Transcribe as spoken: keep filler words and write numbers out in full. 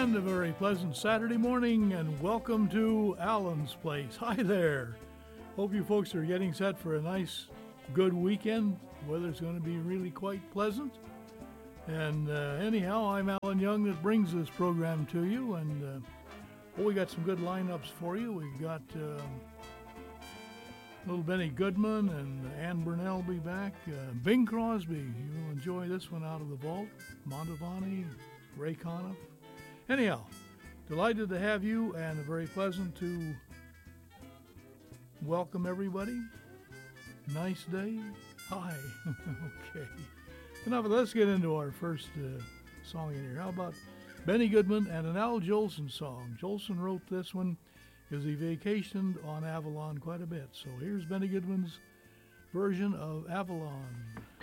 And a very pleasant Saturday morning, and welcome to Alan's Place. Hi there. Hope you folks are getting set for a nice, good weekend. The weather's going to be really quite pleasant. And uh, anyhow, I'm Alan Young that brings this program to you. And uh, well, we got some good lineups for you. We've got uh, little Benny Goodman and Ann Burnell will be back. Uh, Bing Crosby, you'll enjoy this one out of the vault. Montavani, Ray Conniff. Anyhow, delighted to have you, and very pleasant to welcome everybody. Nice day. Hi. Okay. Enough of that. Let's get into our first uh, song in here. How about Benny Goodman and an Al Jolson song? Jolson wrote this one because he vacationed on Avalon quite a bit. So here's Benny Goodman's version of Avalon.